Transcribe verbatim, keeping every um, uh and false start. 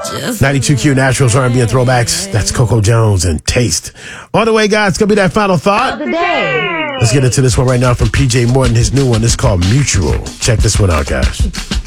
ninety-two Q Naturals, R and B and Throwbacks. That's Coco Jones and Taste. On the way, guys, it's going to be that final thought. Of the day. Let's get into this one right now from P J Morton. His new one is called Mutual. Check this one out, guys.